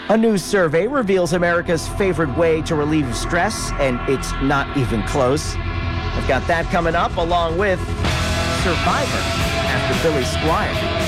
A new survey reveals America's favorite way to relieve stress, and it's not even close. I've got that coming up along with Survivor after Billy Squier.